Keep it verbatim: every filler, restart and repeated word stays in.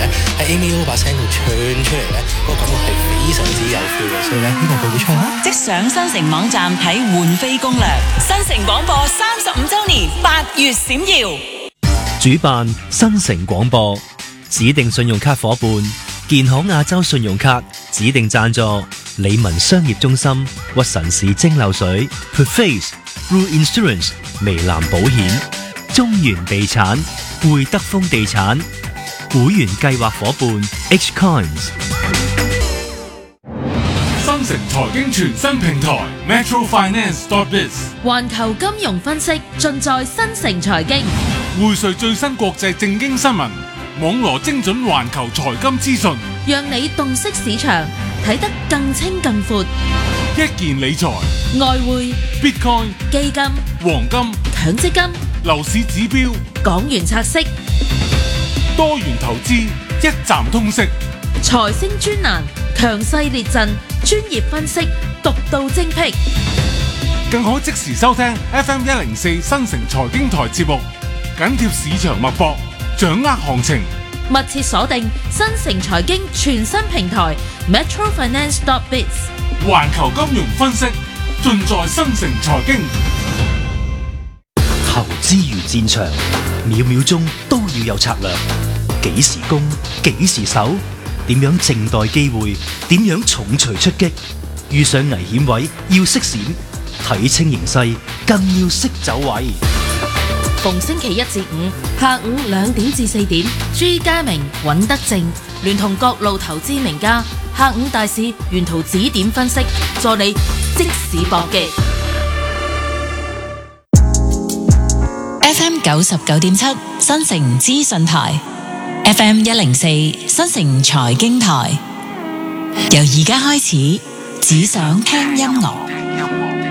咧喺 Amy Lo 把聲度唱出嚟咧，嗰個感覺係非常之有 feel 嘅，所以咧希望佢會唱啦。 即上新城網站睇換飛攻略，新城廣播三十五週年八月閃耀， 主辦新城廣播，指定信用卡伙伴建行亞洲信用卡，指定贊助理文商業中心、屈臣氏蒸餾水、Perface、Blue Insurance、微藍保險、中原地產、匯德豐地產，會員計劃伙伴 H Coins。 新城財經全新平台 Metro Finance dot biz， 環球金融分析盡在新城財經， 匯萃最新國際政經新聞，網羅精準環球財金資訊， 讓你洞悉市場，睇得更清更闊。 一件理財、 外匯、 Bitcoin、 基金、 黃金、 強積金、 樓市指標、 港元拆息、 多元投資，一站通識。 財星專欄，強勢列陣，專業分析，獨到精闢。 更可即時收聽 F M 一零四新城財經台節目，緊貼市場脈搏，掌握行情。 密切鎖定新城財經全新平台 Metro Finance dot biz， 環球金融分析盡在新城財經。 投資如戰場，秒秒鐘都要有策略，幾時攻，幾時守，點樣靜待機會，點樣重錘出擊，遇上危險位要識閃，睇清形勢更要識走位。 逢星期一至五下午兩點至四點，朱家明、尹德正聯同各路投資名家，下午大市沿途指點分析，助你即時搏擊。 F M 九十九點七新城資訊台 ，F M 一零四新城財經台，由而家開始，只想聽音樂。